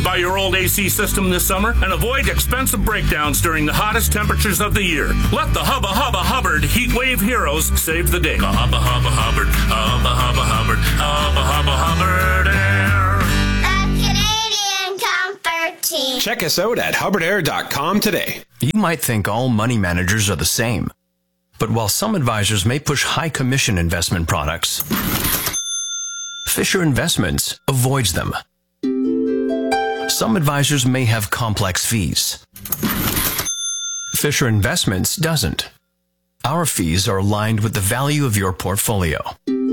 Stand by your old AC system this summer and avoid expensive breakdowns during the hottest temperatures of the year. Let the Hubba Hubba Hubbard Heat Wave Heroes save the day. Hubba Hubba Hubbard, Hubba Hubba Hubbard, Hubba Hubba Hubbard Air. The Canadian Comfort Team. Check us out at hubbardair.com today. You might think all money managers are the same. But while some advisors may push high commission investment products, Fisher Investments avoids them. Some advisors may have complex fees. Fisher Investments doesn't. Our fees are aligned with the value of your portfolio.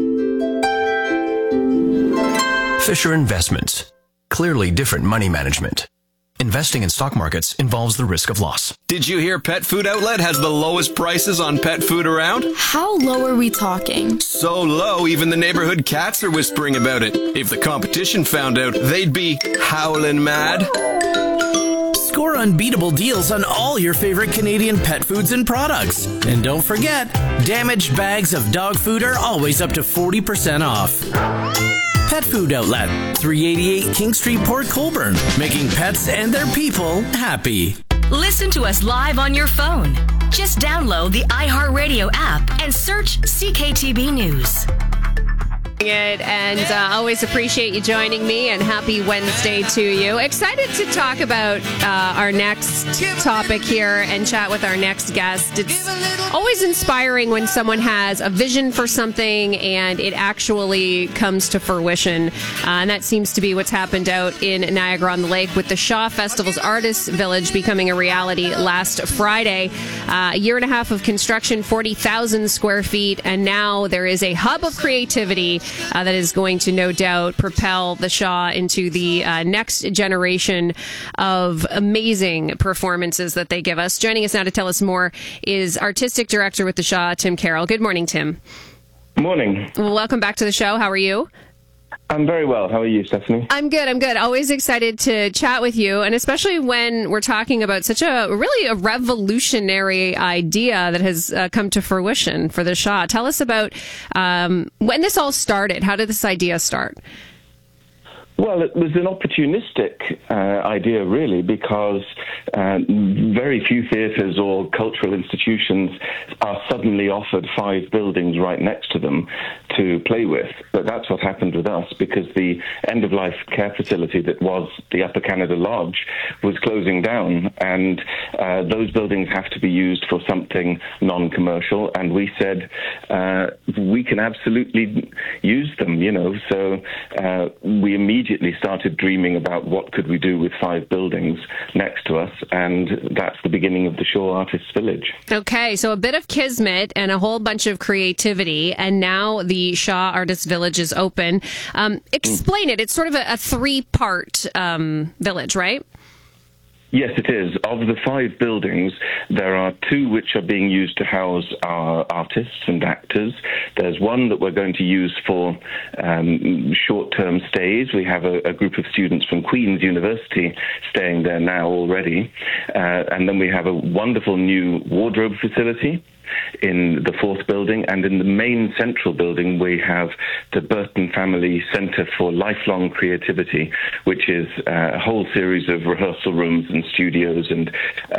Fisher Investments. Clearly different money management. Investing in stock markets involves the risk of loss. Did you hear Pet Food Outlet has the lowest prices on pet food around? How low are we talking? So low, even the neighborhood cats are whispering about it. If the competition found out, they'd be howling mad. Score unbeatable deals on all your favorite Canadian pet foods and products. And don't forget, damaged bags of dog food are always up to 40% off. Pet Food Outlet, 388 King Street, Port Colborne, making pets and their people happy. Listen to us live on your phone. Just download the iHeartRadio app and search CKTB News. And always appreciate you joining me, and happy Wednesday to you. Excited to talk about our next topic here and chat with our next guest. It's always inspiring when someone has a vision for something and it actually comes to fruition. And that seems to be what's happened out in Niagara-on-the-Lake with the Shaw Festival's Artists Village becoming a reality last Friday. A year and a half of construction, 40,000 square feet, and now there is a hub of creativity that is going to no doubt propel the Shaw into the next generation of amazing performances that they give us. Joining us now to tell us more is Artistic Director with the Shaw, Tim Carroll. Good morning, Tim. Morning. Well, welcome back to the show. How are you? I'm very well. How are you, Stephanie? I'm good. Always excited to chat with you, and especially when we're talking about such a revolutionary idea that has come to fruition for the Shaw. Tell us about when this all started. How did this idea start? Well, it was an opportunistic idea, really, because very few theatres or cultural institutions are suddenly offered 5 buildings right next to them to play with. But that's what happened with us, because the end-of-life care facility that was the Upper Canada Lodge was closing down, and those buildings have to be used for something non-commercial, and we said we can absolutely use them, so we immediately started dreaming about what could we do with 5 buildings next to us, and that's the beginning of the Shaw Artists Village. Okay, so a bit of kismet and a whole bunch of creativity, and now the Shaw Artists Village is open. Explain it. It's sort of a 3-part village, right? Yes, it is. Of the 5 buildings, there are 2 which are being used to house our artists and actors. There's one that we're going to use for short-term stays. We have a group of students from Queen's University staying there now already. And then we have a wonderful new wardrobe facility in the 4th building, and in the main central building we have the Burton Family Centre for Lifelong Creativity, which is a whole series of rehearsal rooms and studios and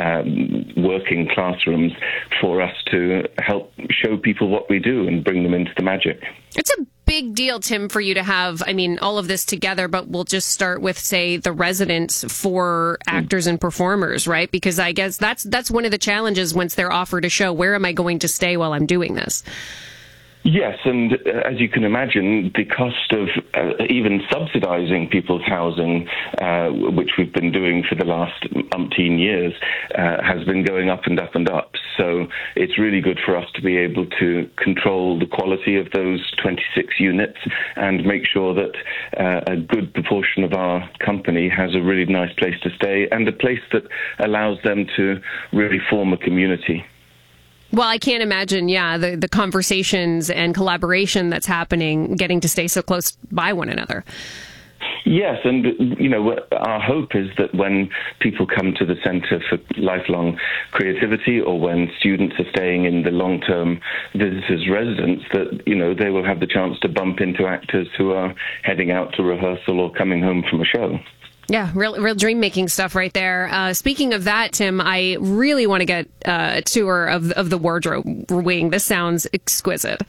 working classrooms for us to help show people what we do and bring them into the magic. It's a big deal, Tim, for you to have, all of this together, but we'll just start with, say, the residence for actors and performers, right? Because I guess that's one of the challenges once they're offered a show. Where am I going to stay while I'm doing this? Yes, and as you can imagine, the cost of even subsidizing people's housing, which we've been doing for the last umpteen years, has been going up and up and up. So it's really good for us to be able to control the quality of those 26 units and make sure that a good proportion of our company has a really nice place to stay and a place that allows them to really form a community. Well, I can't imagine, the conversations and collaboration that's happening, getting to stay so close by one another. Yes, and, our hope is that when people come to the Centre for Lifelong Creativity, or when students are staying in the long-term visitors' residence, that, they will have the chance to bump into actors who are heading out to rehearsal or coming home from a show. Yeah, real dream-making stuff right there. Speaking of that, Tim, I really want to get a tour of the wardrobe wing. This sounds exquisite.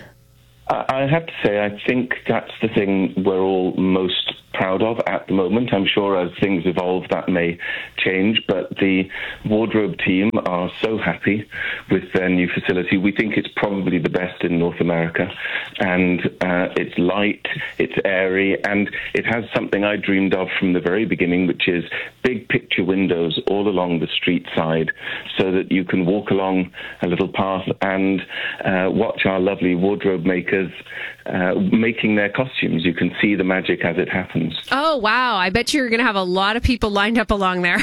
I have to say, I think that's the thing we're all most proud of at the moment. I'm sure as things evolve, that may change, but the wardrobe team are so happy with their new facility. We think it's probably the best in North America, and it's light, it's airy, and it has something I dreamed of from the very beginning, which is big picture windows all along the street side, so that you can walk along a little path and watch our lovely wardrobe makers making their costumes. You can see the magic as it happens. Oh, wow. I bet you're going to have a lot of people lined up along there.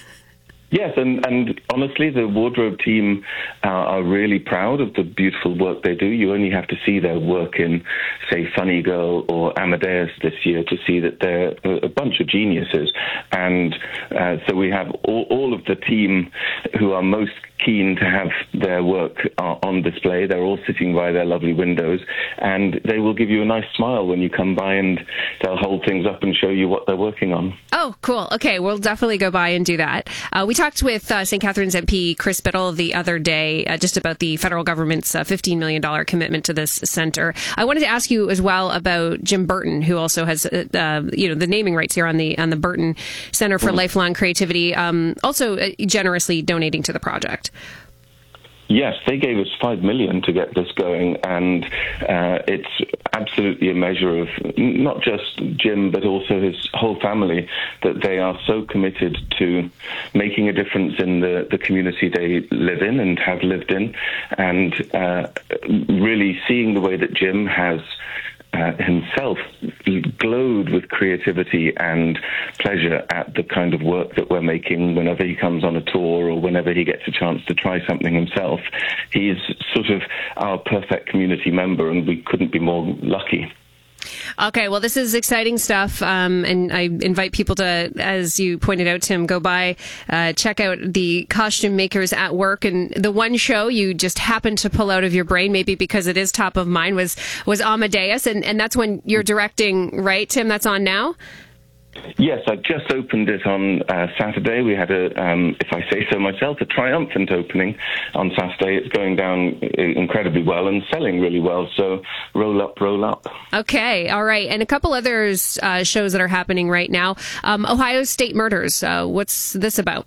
Yes, and honestly, the wardrobe team are really proud of the beautiful work they do. You only have to see their work in, say, Funny Girl or Amadeus this year to see that they're a bunch of geniuses. And so we have all of the team who are most keen to have their work on display. They're all sitting by their lovely windows, and they will give you a nice smile when you come by, and they'll hold things up and show you what they're working on. Oh, cool. Okay, we'll definitely go by and do that. We talked with St. Catharines MP Chris Biddle the other day just about the federal government's $15 million commitment to this center. I wanted to ask you as well about Jim Burton, who also has the naming rights here on the Burton Center for Lifelong Creativity, also generously donating to the project. Yes, they gave us $5 million to get this going, and it's absolutely a measure of not just Jim, but also his whole family, that they are so committed to making a difference in the community they live in and have lived in, and really seeing the way that Jim has himself glowed with creativity and pleasure at the kind of work that we're making whenever he comes on a tour or whenever he gets a chance to try something himself. He's sort of our perfect community member, and we couldn't be more lucky. Okay, well, this is exciting stuff, and I invite people to, as you pointed out, Tim, go by, check out the costume makers at work. And the one show you just happened to pull out of your brain, maybe because it is top of mind, was Amadeus, and that's when you're directing, right, Tim? That's on now? Yes, I just opened it on Saturday. We had if I say so myself, a triumphant opening on Saturday. It's going down incredibly well and selling really well. So roll up, roll up. Okay, all right. And a couple others shows that are happening right now. Ohio State Murders. What's this about?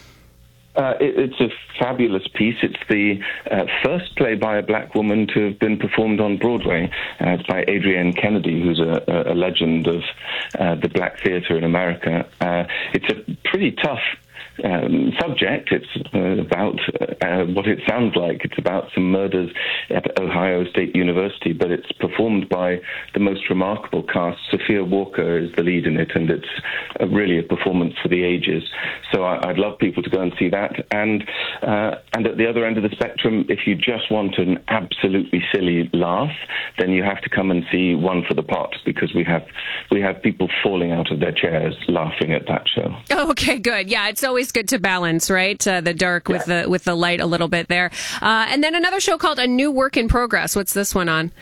It's a fabulous piece. It's the first play by a black woman to have been performed on Broadway. It's by Adrienne Kennedy, who's a legend of the black theatre in America. It's a pretty tough subject. It's about what it sounds like. It's about some murders at Ohio State University, but it's performed by the most remarkable cast. Sophia Walker is the lead in it, and it's really a performance for the ages. So I'd love people to go and see that. And at the other end of the spectrum, if you just want an absolutely silly laugh, then you have to come and see One for the Pot, because we have people falling out of their chairs laughing at that show. Oh, okay, good. Yeah, it's always good to balance, right? The dark with the light a little bit there. And then another show called A New Work in Progress. What's this one on?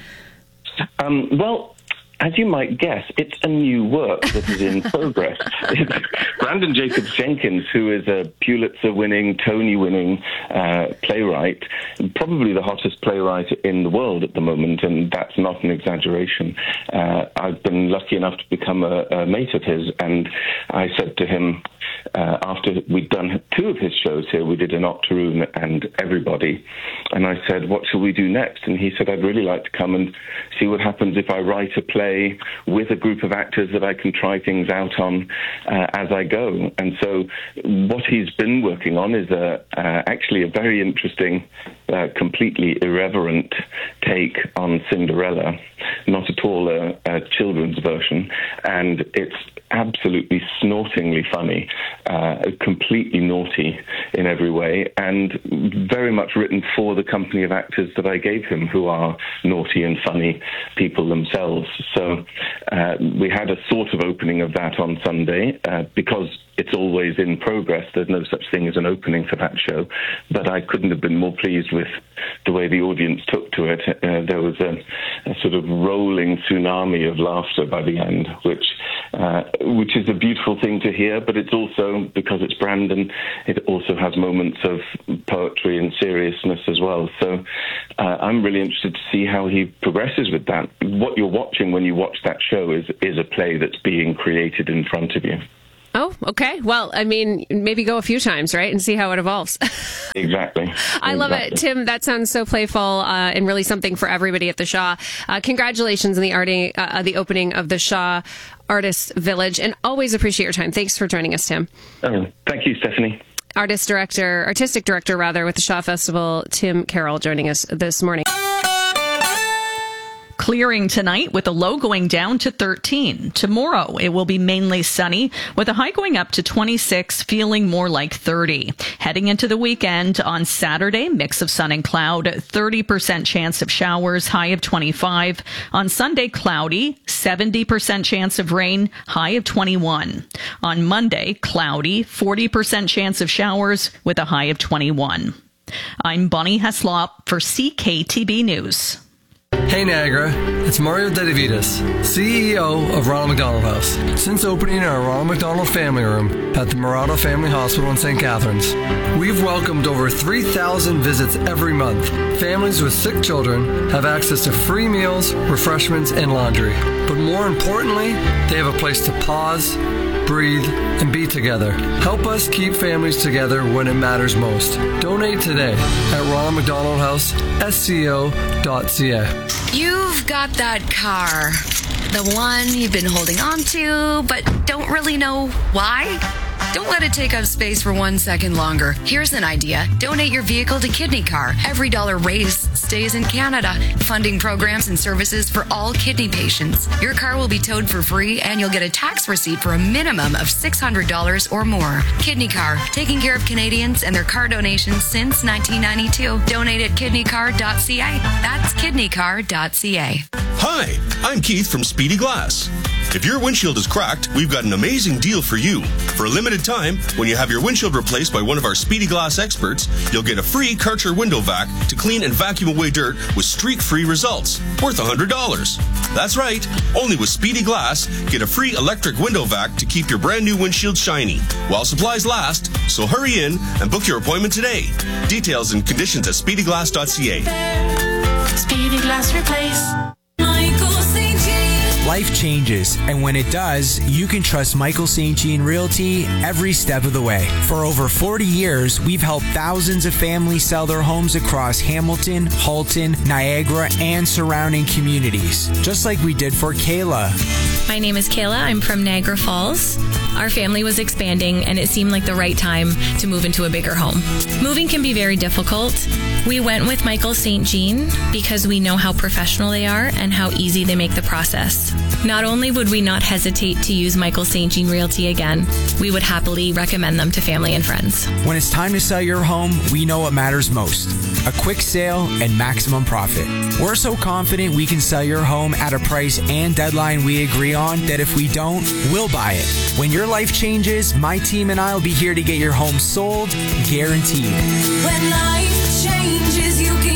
Well, as you might guess, it's a new work that is in progress. Brandon Jacobs Jenkins, who is a Pulitzer-winning, Tony-winning playwright, probably the hottest playwright in the world at the moment, and that's not an exaggeration. I've been lucky enough to become a mate of his, and I said to him, after we'd done two of his shows here, we did an Octoroon and Everybody, and I said, what shall we do next? And he said, I'd really like to come and see what happens if I write a play with a group of actors that I can try things out on as I go. And so what he's been working on is actually a very interesting, completely irreverent take on Cinderella, not at all a children's version, and it's absolutely snortingly funny, completely naughty in every way, and very much written for the company of actors that I gave him, who are naughty and funny people themselves. So we had a sort of opening of that on Sunday, because it's always in progress. There's no such thing as an opening for that show, but I couldn't have been more pleased with the way the audience took to it. There was a sort of rolling sweeping tsunami of laughter by the end, which is a beautiful thing to hear, but it's also, because it's Brandon, it also has moments of poetry and seriousness as well. So I'm really interested to see how he progresses with that. What you're watching when you watch that show is a play that's being created in front of you. Oh, okay. Well, I mean, maybe go a few times, right, and see how it evolves. Exactly. I love it. Tim, that sounds so playful and really something for everybody at the Shaw. Congratulations on the opening of the Shaw Artists Village, and always appreciate your time. Thanks for joining us, Tim. Thank you, Stephanie. Artistic director, with the Shaw Festival, Tim Carroll, joining us this morning. Clearing tonight with a low going down to 13. Tomorrow, it will be mainly sunny with a high going up to 26, feeling more like 30. Heading into the weekend on Saturday, mix of sun and cloud, 30% chance of showers, high of 25. On Sunday, cloudy, 70% chance of rain, high of 21. On Monday, cloudy, 40% chance of showers with a high of 21. I'm Bonnie Heslop for CKTB News. Hey Niagara, it's Mario Dedivitas, CEO of Ronald McDonald House. Since opening our Ronald McDonald Family Room at the Murado Family Hospital in St. Catharines, we've welcomed over 3,000 visits every month. Families with sick children have access to free meals, refreshments, and laundry. But more importantly, they have a place to pause, breathe, and be together. Help us keep families together when it matters most. Donate today at Ronald McDonald House, SCO.ca. You've got that car, the one you've been holding on to, but don't really know why? Don't let it take up space for 1 second longer. Here's an idea. Donate your vehicle to Kidney Car. Every dollar raised stays in Canada, funding programs and services for all kidney patients. Your car will be towed for free, and you'll get a tax receipt for a minimum of $600 or more. Kidney Car, taking care of Canadians and their car donations since 1992. Donate at kidneycar.ca. That's kidneycar.ca. Hi, I'm Keith from Speedy Glass. If your windshield is cracked, we've got an amazing deal for you. For a limited time, when you have your windshield replaced by one of our Speedy Glass experts, you'll get a free Karcher window vac to clean and vacuum away dirt with streak-free results, worth $100. That's right, only with Speedy Glass, get a free electric window vac to keep your brand new windshield shiny, while supplies last, so hurry in and book your appointment today. Details and conditions at speedyglass.ca. Speedy Glass Replace. Life changes, and when it does, you can trust Michael St. Jean Realty every step of the way. For over 40 years, we've helped thousands of families sell their homes across Hamilton, Halton, Niagara, and surrounding communities, just like we did for Kayla. My name is Kayla. I'm from Niagara Falls. Our family was expanding, and it seemed like the right time to move into a bigger home. Moving can be very difficult. We went with Michael St. Jean because we know how professional they are and how easy they make the process. Not only would we not hesitate to use Michael St. Jean Realty again, we would happily recommend them to family and friends. When it's time to sell your home, we know what matters most: a quick sale and maximum profit. We're so confident we can sell your home at a price and deadline we agree on that if we don't, we'll buy it. When your life changes, my team and I will be here to get your home sold, guaranteed. When life changes, you can